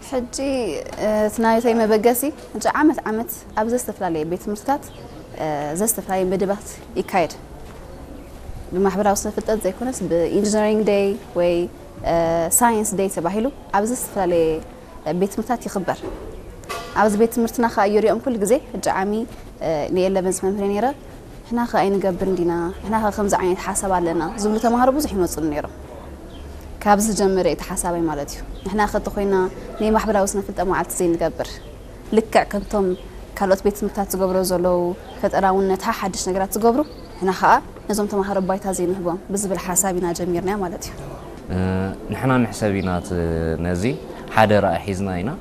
حجي تنايتي مبقسي حجي عمت أبز استفلالي بيت مرتات زستفلالي بدبات يكايد بمحبرة وصنة فتات زي كونس بإنجينيرينج داي وي ساينس داي تباهيلو أبز استفلالي بيت مرتات يخبر أبز بيت مرتنا خا يوريهم كل جزء حجي عامي نيلا بنس ممرينيرا إحنا خا أين قبل دينا إحنا خا خمس عين حسب علينا زملة تمهرب وزح يمصل نيرا كابز جمرة يتحسابي مالتيو إحنا أخذت خوينا نيم محبرة وسنا في التماعات زين نقبر لكع كنتم كالوت بيت متات تقبروا زلو كتراونا تحدش نقرات تقبروا إحنا خا نزوم تمهرب بايت هزين هبام بس بالحسابنا جميرنا مالتيو نحنا نحسابينات نزي حدا رأي حزنا هنا